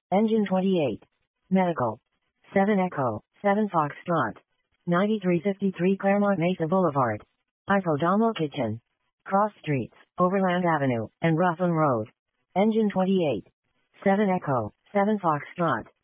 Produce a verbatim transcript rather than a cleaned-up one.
Engine twenty-eight. Medical. seven Echo, seven Foxtrot. ninety-three fifty-three Claremont Mesa Boulevard. Isodomal Kitchen. Cross Streets, Overland Avenue, and Roughlin Road. Engine twenty-eight. seven Echo, seven Foxtrot.